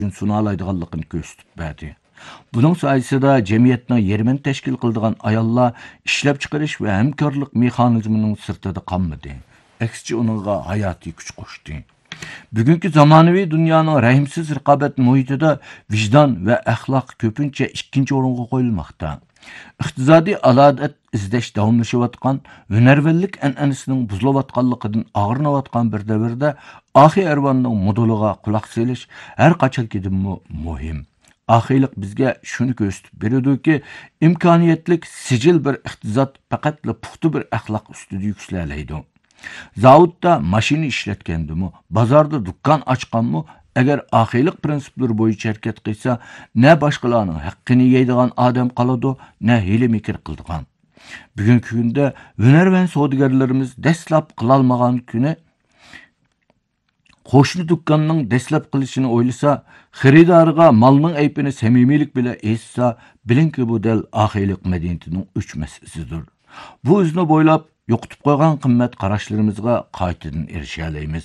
sunalaydiganligini ko'rsatib berdi. Buning sayesinde cemiyetning yerimini teşkil qildigan ayollar ishlab chiqarish va hamkorlik mexanizmining sirtida qolmadi. Aksicha uningga hayotiy kuch qo'shdi. Bugungi zamonaviy dunyoning rahimsiz raqobat muhitida vijdon va axloq ko'pincha ikkinchi o'ringa qo'yilmoqda. Iqtisodiy adolat izlash davomlashayotgan, hunarvanlik an'anasining buzilayotganligidan og'rinayotgan bir davrda oxiy arvonning moduliga quloq solish har qachongidan muhim. Ahiylik bizga shuni ko'rsatib beradiki, imkoniyatlik sijil bir iqtisod faqatla puxta bir axloq ustida yuksalaydi. Zavodda mashina ishlatgandimi, bozorda dukkan ochganmi, agar ahiylik prinsiplari bo'yicha harakat qilsa, ne boshqalarning haqqini yeydigan odam qoladi, ne hiyla mikr qildigan. Bugungi kunda hunarvan savdogarlarimiz dastlab qilolmagan kuni qo'shni dukkanning dastlab qilishini o'ylasa, xaridorga malning aybini samimiylik bilan aytsa, bilinki bu dal ahiylik madaniyatining o'chmas izidir. Bu izni bo'ylab yo'qotib qo'ygan qimmat qarashlarimizga qaytadan erisha olamiz.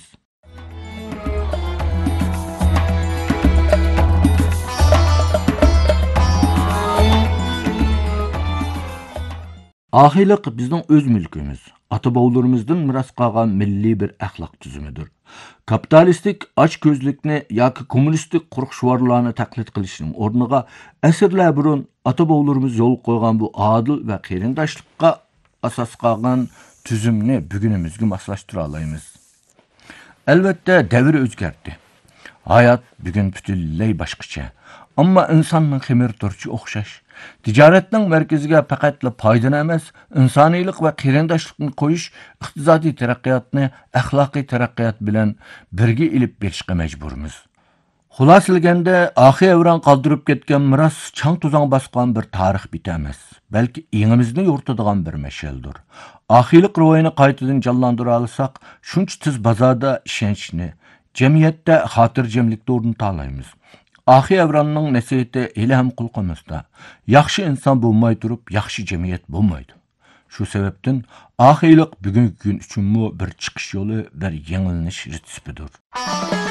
Ahiylik bizning o'z mulkimiz. Ata-bovlarimizdan miras qolgan milliy bir axloq tuzumidir. Kapitalistik ochko'zlikni yoki kommunistik quruqshvorlarni taqlid qilishning o'rniga asrlar burun ata-bovlarimiz yo'l qo'ygan bu adil va qarindoshlikqa asos qolgan tuzumni bugunimizga moslashtira olamiz. Albatta, davr o'zgardi. Hayot bugun butunlay boshqacha. Ammo insonning ximir turchi o'xshash. Tijoratning markaziga faqatla foydani emas, insoniylik va qarindoshlikni qo'yish iqtisodiy taraqqiyotni axloqiy taraqqiyot bilan birga ilib berishga majburmiz. Xulosalaganda, oxiy avron qoldirib ketgan miros chang tuzang bosgan bir tarix biti emas, balki ingimizni yo'rtadigan bir mashaldir. Oxiylik rivoyini qaytadan jonlantira olsak, shuncha tiz bozorda ishonchni, jamiyatda xotirjamlikni o'rnata olamiz. Oxiy avronning nasihati hali ham qulqimizda. Yaxshi inson bo'lmay turib, yaxshi jamiyat bo'lmaydi. Shu sababdan oxiylik bugungi kun uchun bir chiqish yo'li, bir yengilanish retseptidir.